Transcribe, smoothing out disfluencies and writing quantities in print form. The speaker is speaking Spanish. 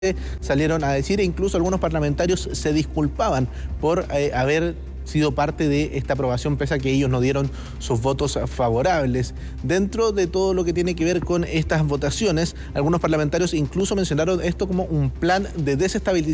salieron a decir, e incluso algunos parlamentarios se disculpaban por haber sido parte de esta aprobación, pese a que ellos no dieron sus votos favorables. Dentro de todo lo que tiene que ver con estas votaciones, algunos parlamentarios incluso mencionaron esto como un plan de desestabilización